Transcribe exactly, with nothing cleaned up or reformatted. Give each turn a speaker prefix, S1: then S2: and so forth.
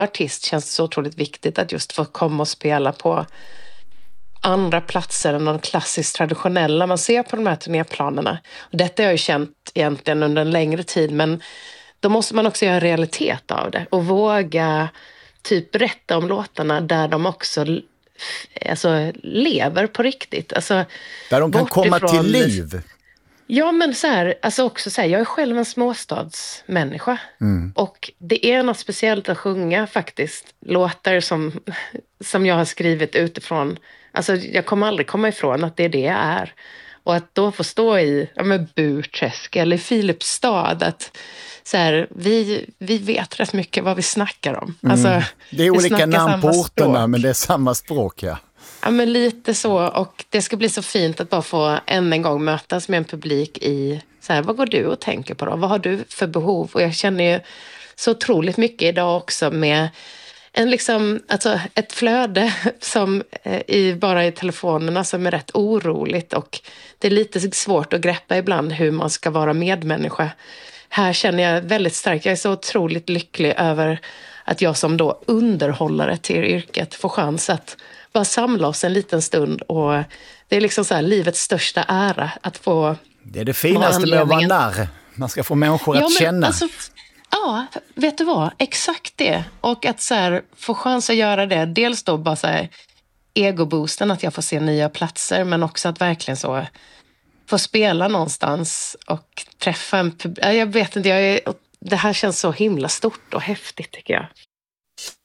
S1: artist känns det så otroligt viktigt att just få komma och spela på andra platser än de klassiskt traditionella man ser på de här turnéplanerna. Och detta har jag ju känt egentligen under en längre tid, men då måste man också göra realitet av det och våga typ berätta om låtarna där de också alltså, lever på riktigt. Alltså,
S2: där de kan komma
S1: ifrån,
S2: till liv.
S1: Ja, men så här, alltså också så här, jag är själv en småstadsmänniska. Mm. Och det är något speciellt att sjunga faktiskt. Låtar som, som jag har skrivit utifrån. Alltså jag kommer aldrig komma ifrån att det är det jag är. Och att då få stå i ja, men Burträsk eller Filipstad. Att så här, vi, vi vet rätt mycket vad vi snackar om. Mm. Alltså,
S2: det är olika namn på orterna, men det är samma språk, ja.
S1: Ja, men lite så. Och det ska bli så fint att bara få än en gång mötas med en publik i så här, vad går du och tänker på då? Vad har du för behov? Och jag känner ju så otroligt mycket idag också med en liksom, alltså ett flöde som eh, i, bara i telefonerna som är rätt oroligt. Och det är lite svårt att greppa ibland hur man ska vara medmänniska. Här känner jag väldigt starkt, jag är så otroligt lycklig över att jag som då underhållare till yrket får chans att bara samla oss en liten stund, och det är liksom så här livets största ära att få.
S2: Det är det finaste med att vara narr. Man ska få människor
S1: ja,
S2: att
S1: men,
S2: känna.
S1: Alltså, ja, vet du vad? Exakt det. Och att så här, få chans att göra det. Dels då bara så här egoboosten, att jag får se nya platser, men också att verkligen så få spela någonstans och träffa en publik. Jag vet inte, jag är, det här känns så himla stort och häftigt tycker jag.